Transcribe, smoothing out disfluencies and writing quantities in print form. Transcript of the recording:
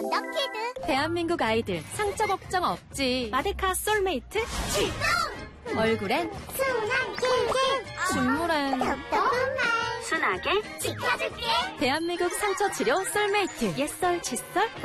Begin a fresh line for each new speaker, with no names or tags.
원더키드.
대한민국 아이들 상처 걱정 없지. 마데카 솔메이트
출동!
얼굴엔
순한 길길.
준물엔
톡톡한 말.
순하게
지켜줄게.
대한민국 상처 치료 솔메이트 옛설 칫솔